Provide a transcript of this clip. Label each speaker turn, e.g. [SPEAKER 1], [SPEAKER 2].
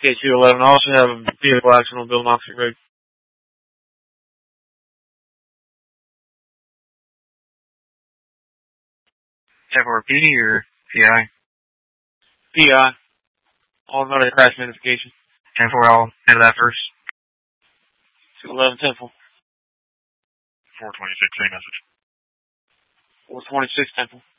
[SPEAKER 1] K211, I also have a vehicle accident on Bill Knoxville Road.
[SPEAKER 2] 10-4 PD or PI?
[SPEAKER 1] PI. Automatic crash notification.
[SPEAKER 2] 10-4, I'll handle that first.
[SPEAKER 1] 211, 10-4.
[SPEAKER 2] 426, same message.
[SPEAKER 1] 426, 10-4.